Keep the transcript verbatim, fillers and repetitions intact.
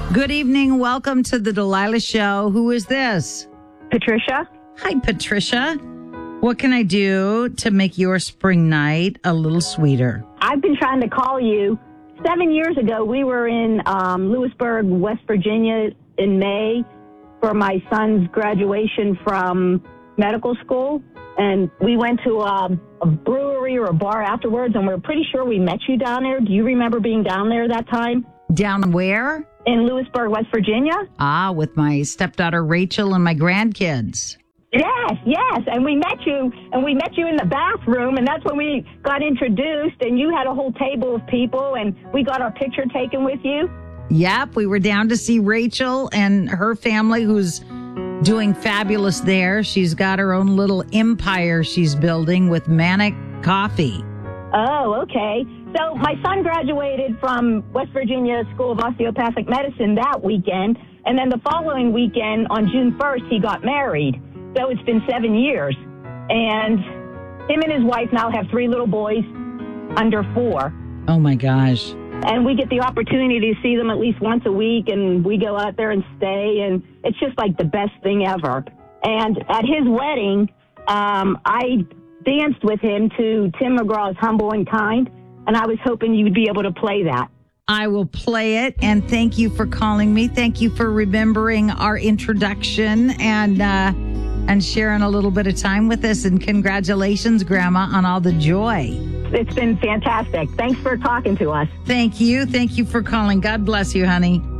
Good evening. Welcome to the Delilah Show. Who is this? Patricia. Hi, Patricia. What can I do to make your spring night a little sweeter? I've been trying to call you. Seven years ago, we were in um, Lewisburg, West Virginia in May for my son's graduation from medical school. And we went to um, a brewery or a bar afterwards, and we we're pretty sure we met you down there. Do you remember being down there that time? Down where? In Lewisburg, West Virginia. Ah, with my stepdaughter Rachel and my grandkids. Yes, yes. And we met you, and we met you in the bathroom, and that's when we got introduced, and you had a whole table of people, and we got our picture taken with you. Yep, we were down to see Rachel and her family, who's doing fabulous there. She's got her own little empire she's building with Manic Coffee. Oh, okay. So my son graduated from West Virginia School of Osteopathic Medicine that weekend, and then the following weekend, on June first, he got married. So it's been seven years. And him and his wife now have three little boys under four. Oh, my gosh. And we get the opportunity to see them at least once a week, and we go out there and stay, and it's just like the best thing ever. And at his wedding, um, I danced with him to Tim McGraw's Humble and Kind, and I was hoping you'd be able to play that. I will play it, and thank you for calling me. Thank you for remembering our introduction and uh, and sharing a little bit of time with us. And congratulations, Grandma, on all the joy. It's been fantastic. Thanks for talking to us. Thank you. Thank you for calling. God bless you, honey.